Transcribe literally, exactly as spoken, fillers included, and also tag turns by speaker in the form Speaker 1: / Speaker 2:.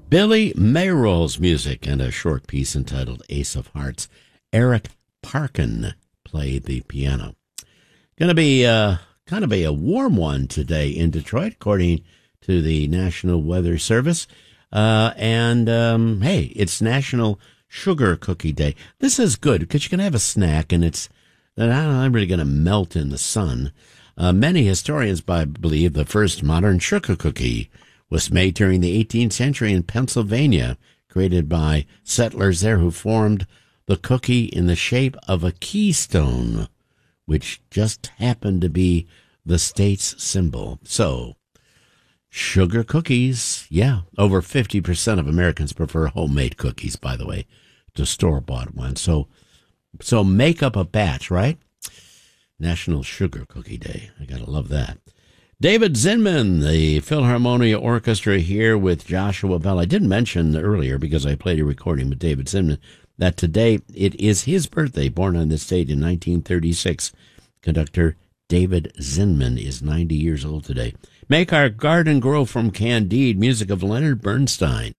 Speaker 1: Billy Mayrill's music and a short piece entitled Ace of Hearts. Eric Parkin played the piano. Going to be uh, kind of be a warm one today in Detroit, according to the National Weather Service. Uh, and, um, hey, it's National Sugar Cookie Day. This is good because you can have a snack and it's not really going to melt in the sun. Uh, many historians believe the first modern sugar cookie was made during the eighteenth century in Pennsylvania, created by settlers there who formed the cookie in the shape of a keystone, which just happened to be the state's symbol. So, sugar cookies, yeah, over fifty percent of Americans prefer homemade cookies, by the way, to store-bought ones. So, so make up a batch, right? National Sugar Cookie Day. I gotta love that. David Zinman, the Philharmonia Orchestra here with Joshua Bell. I didn't mention earlier, because I played a recording with David Zinman, that today it is his birthday, born on this date in nineteen thirty-six. Conductor David Zinman is ninety years old today. Make Our Garden Grow from Candide, music of Leonard Bernstein.